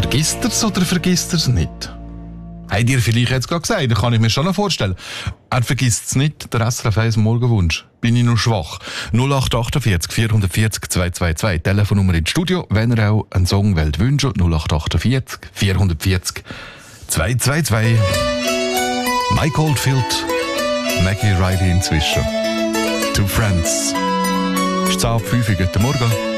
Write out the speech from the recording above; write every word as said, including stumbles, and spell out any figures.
Vergisst er es oder vergisst er es nicht? Habt ihr vielleicht jetzt gerade gesagt, das kann ich mir schon noch vorstellen. Er vergisst es nicht, der S R F eins Morgenwunsch. Bin ich noch schwach? null acht achtundvierzig vierhundertvierzig zweihundertzweiundzwanzig, Telefonnummer ins Studio, wenn ihr auch einen Song wollt wünschen. null acht achtundvierzig vierhundertvierzig zweihundertzweiundzwanzig. Mike Oldfield, Maggie Riley inzwischen. Two Friends. Ist es ab fünf Uhr, guten Morgen.